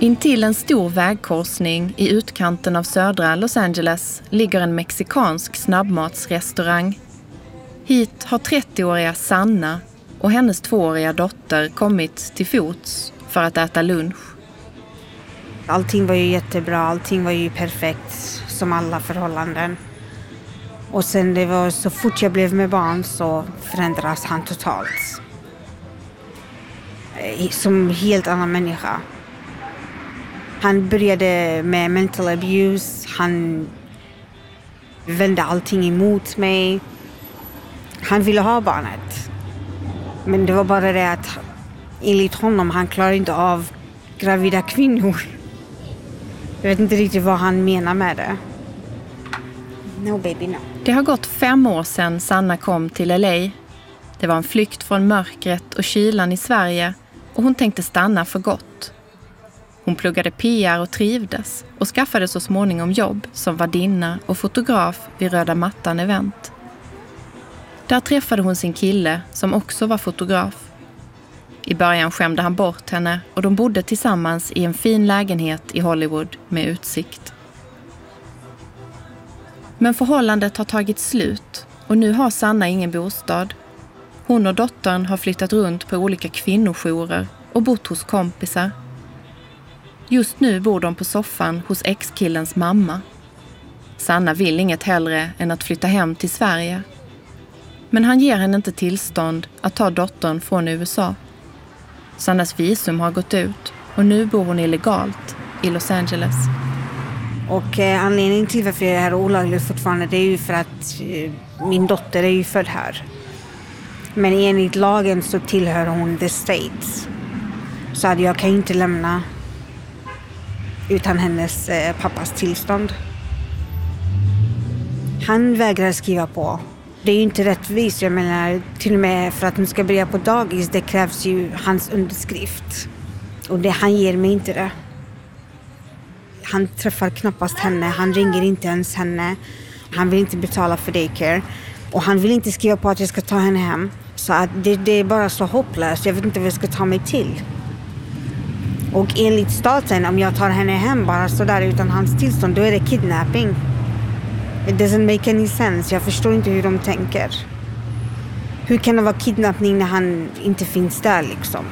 Intill en stor vägkorsning i utkanten av södra Los Angeles ligger en mexikansk snabbmatsrestaurang. Hit har 30-åriga Sanna och hennes 2-åriga dotter kommit till fots för att äta lunch. Allting var ju jättebra, allting var ju perfekt som alla förhållanden. Och sen det var så fort jag blev med barn så förändras han totalt. Som helt annan människa. Han började med mental abuse, han vände allting emot mig. Han ville ha barnet. Men det var bara det att enligt honom, han klarar inte av gravida kvinnor. Jag vet inte riktigt vad han menar med det. No baby, no. Det har gått 5 år sedan Sanna kom till LA. Det var en flykt från mörkret och kylan i Sverige och hon tänkte stanna för gott. Hon pluggade PR och trivdes och skaffade så småningom jobb som vardinna och fotograf vid Röda Mattan-event. Där träffade hon sin kille som också var fotograf. I början skämde han bort henne och de bodde tillsammans i en fin lägenhet i Hollywood med utsikt. Men förhållandet har tagit slut och nu har Sanna ingen bostad. Hon och dottern har flyttat runt på olika kvinnojourer och bott hos kompisar. Just nu bor de på soffan hos ex-killens mamma. Sanna vill inget hellre än att flytta hem till Sverige. Men han ger henne inte tillstånd att ta dottern från USA. Sannas visum har gått ut och nu bor hon illegalt i Los Angeles. Och anledningen till varför jag är här olagligt fortfarande, det är ju för att min dotter är ju född här. Men enligt lagen så tillhör hon the States. Så att jag kan inte lämna utan hennes pappas tillstånd. Han vägrar skriva på. Det är ju inte rättvist. Jag menar, till och med för att hon ska börja på dagis, det krävs ju hans underskrift. Och han ger mig inte det. Han träffar knappast henne. Han ringer inte ens henne. Han vill inte betala för daycare. Och han vill inte skriva på att jag ska ta henne hem. Så att det är bara så hopplöst. Jag vet inte vad jag ska ta mig till. Och enligt staten, om jag tar henne hem bara sådär utan hans tillstånd, då är det kidnapping. It doesn't make any sense. Jag förstår inte hur de tänker. Hur kan det vara kidnappning när han inte finns där liksom?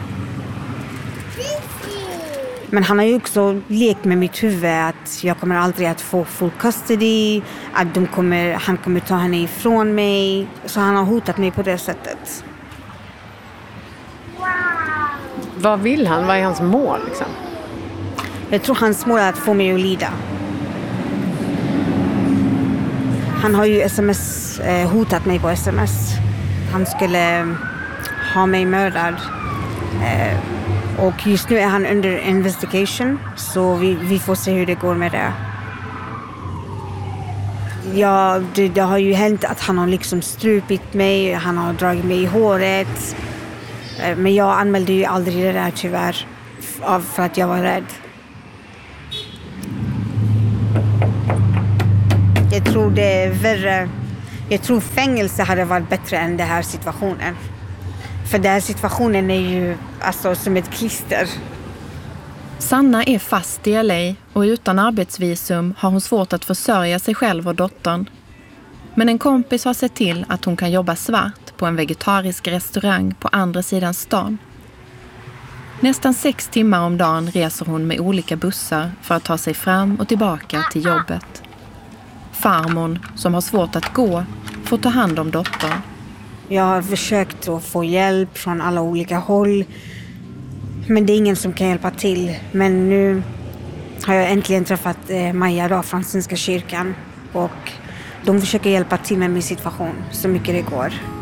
Men han har ju också lekt med mitt huvud att jag kommer aldrig att få full custody. Att han kommer ta henne ifrån mig. Så han har hotat mig på det sättet. Vad vill han? Vad är hans mål liksom? Jag tror hans mål är att få mig att lida. Han har ju hotat mig på sms. Han skulle ha mig mördad. Och just nu är han under investigation. Så vi får se hur det går med det. Ja, det har ju hänt att han har liksom strupit mig. Han har dragit mig i håret. Men jag anmälde ju aldrig det där tyvärr. För att jag var rädd. Jag tror det är värre. Jag tror fängelse hade varit bättre än den här situationen. För den här situationen är ju alltså som ett klister. Sanna är fast i LA och utan arbetsvisum har hon svårt att försörja sig själv och dottern. Men en kompis har sett till att hon kan jobba svart på en vegetarisk restaurang på andra sidan stan. Nästan 6 timmar om dagen reser hon med olika bussar för att ta sig fram och tillbaka till jobbet. Farmor, som har svårt att gå, får ta hand om dottern. Jag har försökt att få hjälp från alla olika håll. Men det är ingen som kan hjälpa till. Men nu har jag äntligen träffat Maja då, från Svenska kyrkan. Och de försöker hjälpa till med min situation så mycket det går.